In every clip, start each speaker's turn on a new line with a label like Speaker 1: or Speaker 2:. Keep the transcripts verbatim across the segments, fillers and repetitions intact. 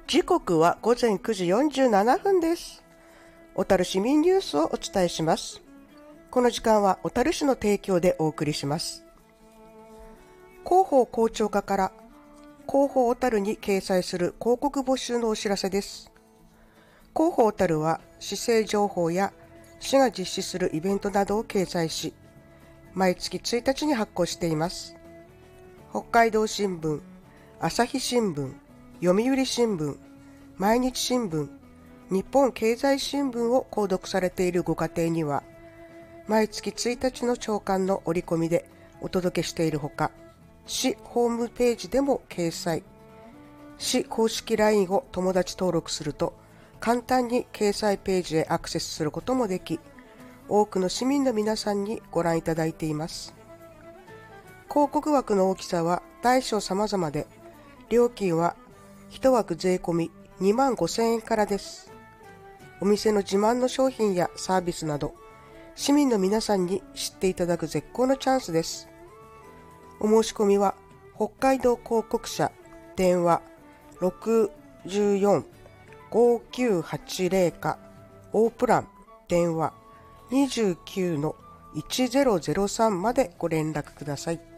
Speaker 1: 時刻は午前くじよんじゅうななふんです。小樽市民ニュースをお伝えします。この時間は小樽市の提供でお送りします。広報広聴課から広報小樽に掲載する広告募集のお知らせです。広報小樽は市政情報や市が実施するイベントなどを掲載し、毎月ついたちに発行しています。北海道新聞、朝日新聞、読売新聞、毎日新聞、日本経済新聞を購読されているご家庭には、毎月ついたちの朝刊の折り込みでお届けしているほか、市ホームページでも掲載。市公式 ライン を友達登録すると、簡単に掲載ページへアクセスすることもでき、多くの市民の皆さんにご覧いただいています。広告枠の大きさは大小様々で、料金は一枠税込みにまんごせんえんからです。お店の自慢の商品やサービスなど、市民の皆さんに知っていただく絶好のチャンスです。お申し込みは、北海道広告社、電話ろくよん ごきゅうはちゼロか、オープラン、電話にじゅうきゅうのいちゼロゼロさんまでご連絡ください。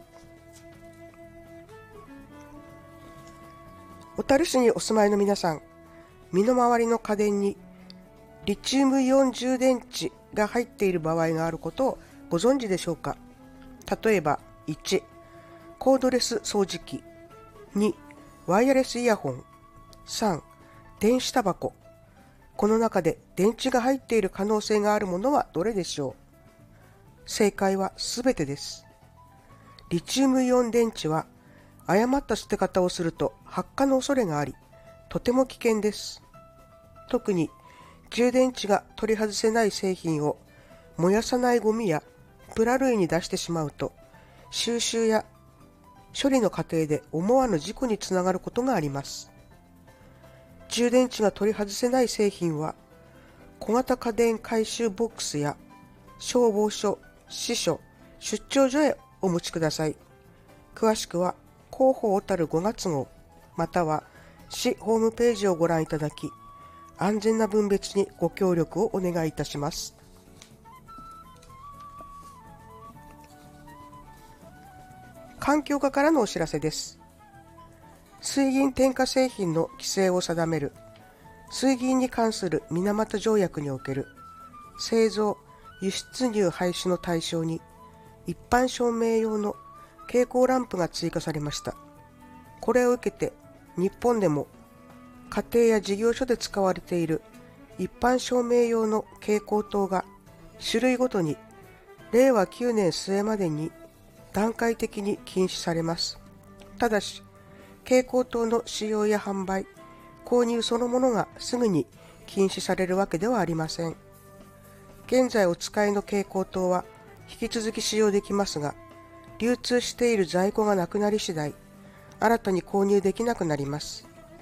Speaker 1: 小樽市にお住まいの皆さん、身の回りの家電にリチウムイオン充電池が入っている場合があることをご存知でしょうか。例えば、いち、コードレス掃除機、に、ワイヤレスイヤホン、さん、電子タバコ。この中で電池が入っている可能性があるものはどれでしょう。正解はすべてです。リチウムイオン電池は誤った捨て方をすると発火の恐れがあり、とても危険です。特に充電池が取り外せない製品を燃やさないゴミやプラ類に出してしまうと、収集や処理の過程で思わぬ事故につながることがあります。充電池が取り外せない製品は、小型家電回収ボックスや消防署、支所、出張所へお持ちください。詳しくは広報小樽ごがつごう、または市ホームページをご覧いただき、安全な分別にご協力をお願いいたします。環境課からのお知らせです。水銀添加製品の規制を定める水銀に関する水俣条約における製造・輸出入廃止の対象に一般照明用の蛍光ランプが追加されました。これを受けて日本でも家庭や事業所で使われている一般照明用の蛍光灯が種類ごとにれいわきゅうねん末までに段階的に禁止されます。ただし、蛍光灯の使用や販売、購入そのものがすぐに禁止されるわけではありません。現在お使いの蛍光灯は引き続き使用できますが、流通している在庫がなくなり次第、新たに購入できなくなります。